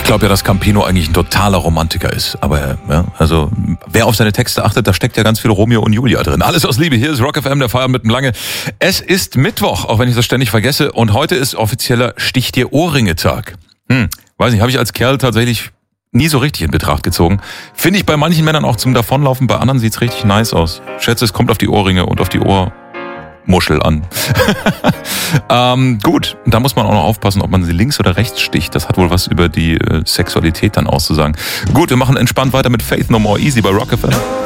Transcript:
glaube ja, dass Campino eigentlich ein totaler Romantiker ist. Aber ja, also wer auf seine Texte achtet, da steckt ja ganz viel Romeo und Julia drin. Alles aus Liebe. Hier ist Rock FM, der Feierabend mit dem Lange. Es ist Mittwoch, auch wenn ich das ständig vergesse. Und heute ist offizieller Stich dir Ohrringe-Tag. Weiß nicht, habe ich als Kerl tatsächlich nie so richtig in Betracht gezogen. Finde ich bei manchen Männern auch zum Davonlaufen, bei anderen sieht's richtig nice aus. Ich schätze, es kommt auf die Ohrringe und auf die Ohrmuschel an. Gut, da muss man auch noch aufpassen, ob man sie links oder rechts sticht. Das hat wohl was über die Sexualität dann auszusagen. Gut, wir machen entspannt weiter mit Faith No More Easy bei Rock FM.